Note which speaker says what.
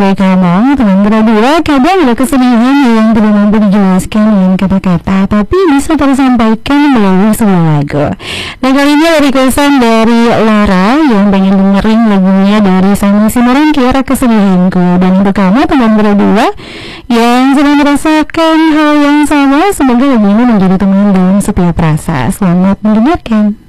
Speaker 1: kamu, teman berdua kadang ada kesedihan yang tidak mampu dijelaskan dengan kata-kata, tapi bisa tersampaikan melalui sebuah lagu. Dan kali ini requestan dari Laura yang pengen dengerin lagunya dari Sami Simarangkir, Kesedihanku. Dan untuk kamu teman berdua yang sedang merasakan hal yang sama, semoga lagu ini menjadi teman dalam setiap rasa. Selamat mendengarkan.